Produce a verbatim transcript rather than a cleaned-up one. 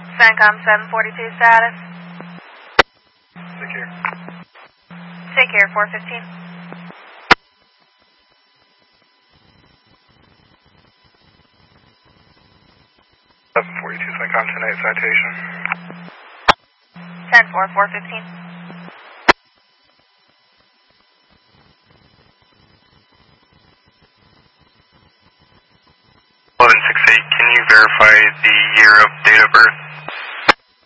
CENTCOM seven forty-two status. Take care. Take care, four fifteen. seven forty-two CENTCOM ten eight citation. ten four, four fifteen. eleven six eight, can you verify the year of date of birth?